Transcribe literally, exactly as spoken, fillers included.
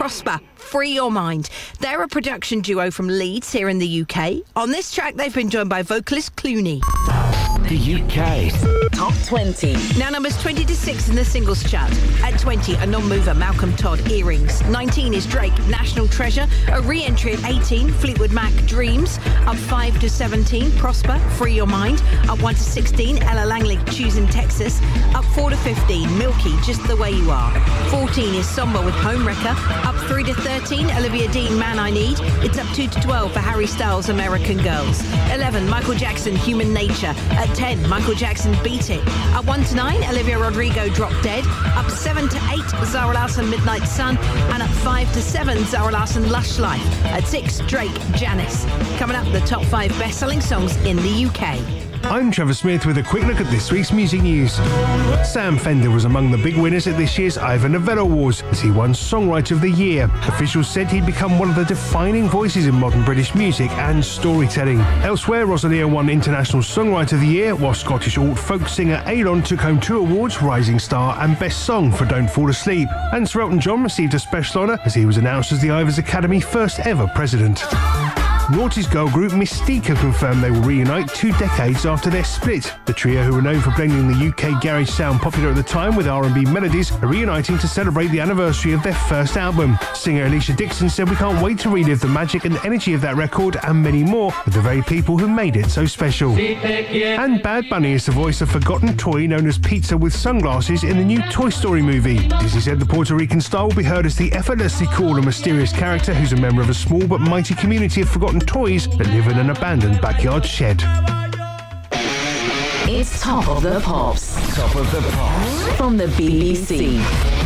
Prosper, Free Your Mind. They're a production duo from Leeds here in the U K. On this track, they've been joined by vocalist Clooney. The U K Top twenty. Now numbers twenty to six in the singles chart. At twenty, a non-mover, Malcolm Todd, Earrings. nineteen is Drake, National Treasure. A re-entry at eighteen, Fleetwood Mac, Dreams. Up five to seventeen, Prosper, Free Your Mind. Up one to sixteen, Ella Langley, Choosing Texas. Up four to fifteen, Milky, Just the Way You Are. fourteen is Somber with Homewrecker. Up three to thirteen, Olivia Dean, Man I Need. It's up two to twelve for Harry Styles, American Girls. eleven, Michael Jackson, Human Nature. At ten, Michael Jackson, Beat It. Up one to nine, Olivia Rodrigo, Drop Dead. Up seven to eight, Zara Larsson, Midnight Sun. And up five to seven, Zara Larsson, Lush Life. At six, Drake, Janice. Coming up, the top five best-selling songs in the U K. I'm Trevor Smith with a quick look at this week's music news. Sam Fender was among the big winners at this year's Ivor Novello Awards as he won Songwriter of the Year. Officials said he'd become one of the defining voices in modern British music and storytelling. Elsewhere, Rosalia won International Songwriter of the Year, while Scottish alt-folk singer Aylon took home two awards, Rising Star and Best Song for Don't Fall Asleep. And Sir Elton John received a special honour as he was announced as the Ivors Academy first ever president. Naughty's girl group Mystica confirmed they will reunite two decades after their split. The trio, who were known for blending the U K garage sound popular at the time with R and B melodies, are reuniting to celebrate the anniversary of their first album. Singer Alicia Dixon said, "We can't wait to relive the magic and energy of that record and many more with the very people who made it so special." And Bad Bunny is the voice of forgotten toy known as Pizza with sunglasses in the new Toy Story movie. Disney said the Puerto Rican star will be heard as the effortlessly cool and mysterious character who's a member of a small but mighty community of forgotten toys that live in an abandoned backyard shed. It's Top of the Pops. Top of the Pops From the B B C.